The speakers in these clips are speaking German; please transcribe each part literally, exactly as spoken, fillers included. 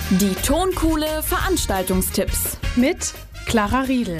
Die Tonkuhle Veranstaltungstipps mit Clara Riedel.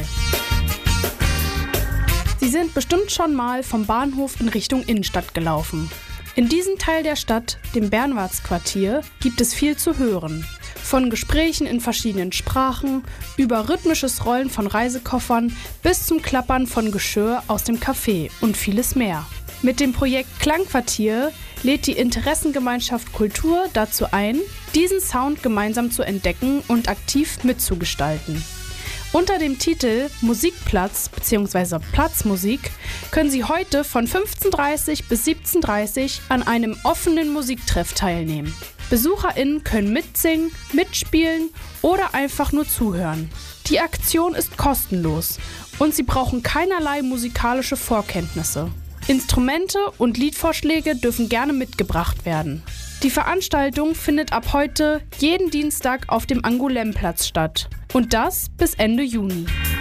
Sie sind bestimmt schon mal vom Bahnhof in Richtung Innenstadt gelaufen. In diesem Teil der Stadt, dem Bernwartsquartier, gibt es viel zu hören. Von Gesprächen in verschiedenen Sprachen, über rhythmisches Rollen von Reisekoffern bis zum Klappern von Geschirr aus dem Café und vieles mehr. Mit dem Projekt Klangquartier lädt die Interessengemeinschaft Kultur dazu ein, diesen Sound gemeinsam zu entdecken und aktiv mitzugestalten. Unter dem Titel Musikplatz bzw. Platzmusik können Sie heute von fünfzehn Uhr dreißig bis siebzehn Uhr dreißig an einem offenen Musiktreff teilnehmen. BesucherInnen können mitsingen, mitspielen oder einfach nur zuhören. Die Aktion ist kostenlos und Sie brauchen keinerlei musikalische Vorkenntnisse. Instrumente und Liedvorschläge dürfen gerne mitgebracht werden. Die Veranstaltung findet ab heute jeden Dienstag auf dem Angoulême-Platz statt. Und das bis Ende Juni.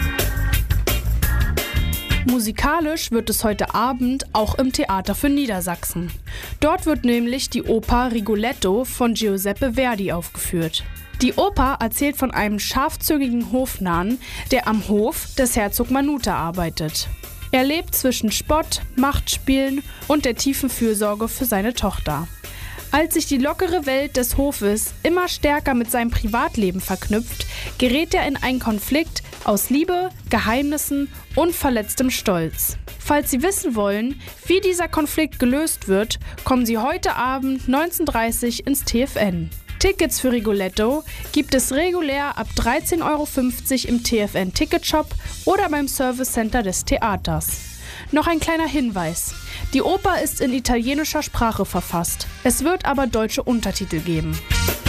Musikalisch wird es heute Abend auch im Theater für Niedersachsen. Dort wird nämlich die Oper Rigoletto von Giuseppe Verdi aufgeführt. Die Oper erzählt von einem scharfzüngigen Hofnarren, der am Hof des Herzog Manuta arbeitet. Er lebt zwischen Spott, Machtspielen und der tiefen Fürsorge für seine Tochter. Als sich die lockere Welt des Hofes immer stärker mit seinem Privatleben verknüpft, gerät er in einen Konflikt aus Liebe, Geheimnissen und verletztem Stolz. Falls Sie wissen wollen, wie dieser Konflikt gelöst wird, kommen Sie heute Abend neunzehn Uhr dreißig ins T F N. Tickets für Rigoletto gibt es regulär ab dreizehn Euro fünfzig im T F N-Ticketshop oder beim Service Center des Theaters. Noch ein kleiner Hinweis. Die Oper ist in italienischer Sprache verfasst. Es wird aber deutsche Untertitel geben.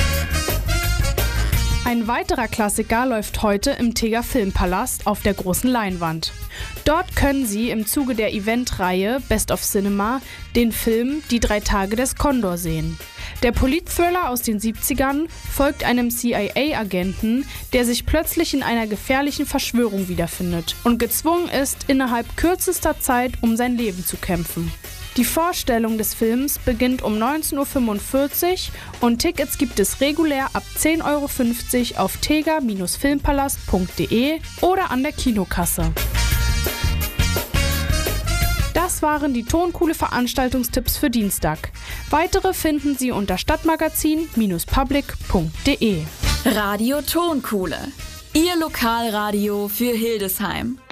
Ein weiterer Klassiker läuft heute im Teger Filmpalast auf der großen Leinwand. Dort können Sie im Zuge der Eventreihe Best of Cinema den Film Die drei Tage des Kondor sehen. Der Politthriller aus den siebzigern folgt einem C I A-Agenten, der sich plötzlich in einer gefährlichen Verschwörung wiederfindet und gezwungen ist, innerhalb kürzester Zeit um sein Leben zu kämpfen. Die Vorstellung des Films beginnt um neunzehn Uhr fünfundvierzig und Tickets gibt es regulär ab zehn Euro fünfzig auf teger Bindestrich filmpalast punkt de oder an der Kinokasse. Das waren die Tonkuhle Veranstaltungstipps für Dienstag. Weitere finden Sie unter stadtmagazin Bindestrich public punkt de. Radio Tonkuhle, Ihr Lokalradio für Hildesheim.